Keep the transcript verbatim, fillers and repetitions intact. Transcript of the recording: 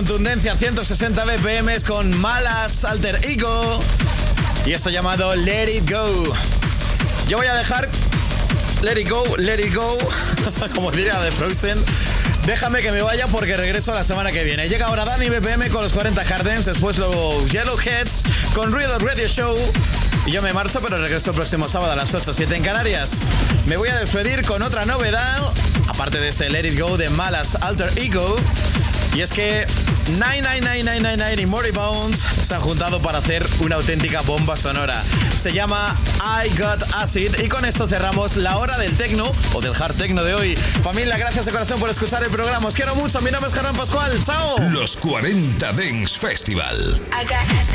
contundencia, ciento sesenta B P Ms con Malas, Alter Ego y esto llamado Let It Go. Yo voy a dejar Let It Go, Let It Go, como diría de Frozen. Déjame que me vaya porque regreso la semana que viene. Llega ahora Dani B P M con los cuarenta Hardens, después los Yellowheads con Ruido Radio Show. Y yo me marcho, pero regreso el próximo sábado a las ocho, siete en Canarias. Me voy a despedir con otra novedad, aparte de este Let It Go de Malas, Alter Ego. Y es que nueve nueve nueve nueve nueve nueve y Moribund se han juntado para hacer una auténtica bomba sonora. Se llama I Got Acid y con esto cerramos la hora del techno o del hard techno de hoy. Familia, gracias de corazón por escuchar el programa. Os quiero mucho. Mi nombre es Germán Pascual. ¡Chao! Los cuarenta Dance Festival.